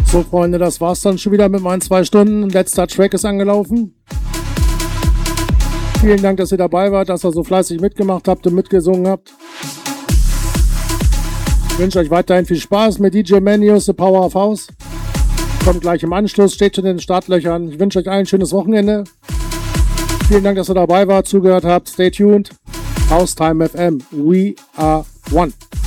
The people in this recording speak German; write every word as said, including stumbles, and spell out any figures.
So, Freunde, das war's dann schon wieder mit meinen zwei Stunden. Letzter Track ist angelaufen. Vielen Dank, dass ihr dabei wart, dass ihr so fleißig mitgemacht habt und mitgesungen habt. Ich wünsche euch weiterhin viel Spaß mit D J Manius, The Power of House. Kommt gleich im Anschluss, steht schon in den Startlöchern. Ich wünsche euch allen ein schönes Wochenende. Vielen Dank, dass ihr dabei wart, zugehört habt. Stay tuned. House Time F M. We are one.